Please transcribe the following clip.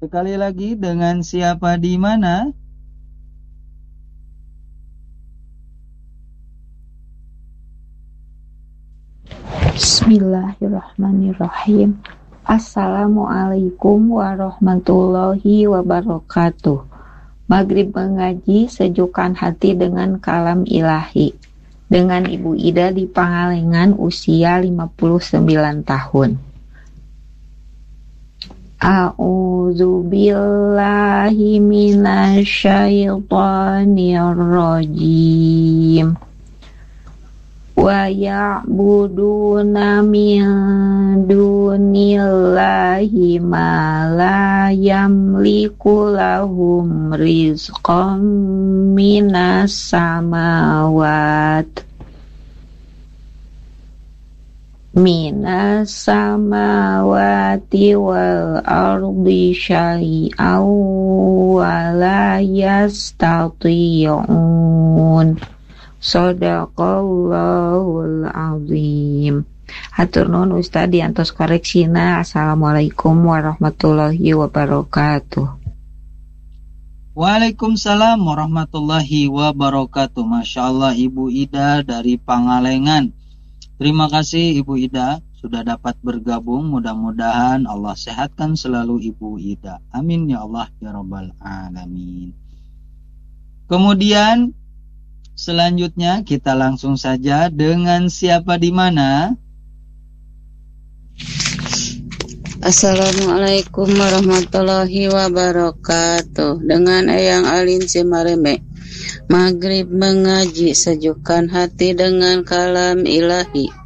Sekali lagi, dengan siapa di mana? Bismillahirrahmanirrahim. Assalamualaikum warahmatullahi wabarakatuh. Maghrib mengaji, sejukkan hati dengan kalam ilahi. Dengan Ibu Ida di Pangalengan, usia 59 tahun. A'udzubillahi minasyaitonirrajim. Wa ya'buduna min dunillahi ma la yamliku lahum rizqan minas samawati wal ardi syai'aw wa la yastati'un. Shadaqallahul azim. Hatur nuhun Ustaz diantos koreksina. Assalamualaikum warahmatullahi wabarakatuh. Waalaikumsalam warahmatullahi wabarakatuh. Masya Allah, Ibu Ida dari Pangalengan. Terima kasih Ibu Ida sudah dapat bergabung. Mudah-mudahan Allah sehatkan selalu Ibu Ida. Amin ya Allah ya Rabbal Alamin. Kemudian selanjutnya kita langsung saja dengan siapa di mana? Assalamualaikum warahmatullahi wabarakatuh. Dengan Eyang Alin Cimareme. Maghrib mengaji, sejukkan hati dengan kalam ilahi.